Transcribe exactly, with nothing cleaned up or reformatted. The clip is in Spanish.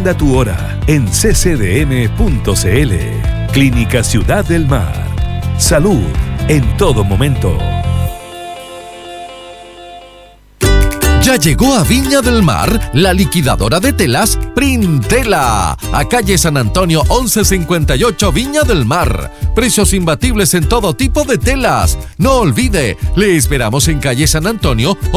Agenda tu hora en c c d m punto c l. Clínica Ciudad del Mar. Salud en todo momento. Ya llegó a Viña del Mar la liquidadora de telas Printela, a calle San Antonio once cincuenta y ocho, Viña del Mar. Precios imbatibles en todo tipo de telas. No olvide, le esperamos en calle San Antonio